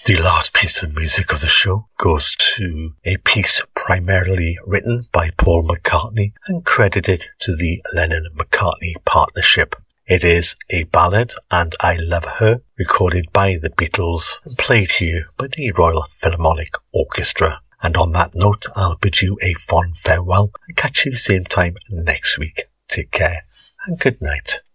The last piece of music of the show goes to a piece primarily written by Paul McCartney and credited to the Lennon-McCartney partnership. It is a ballad, and I Love Her, recorded by the Beatles and played here by the Royal Philharmonic Orchestra. And on that note, I'll bid you a fond farewell and catch you same time next week. Take care and good night.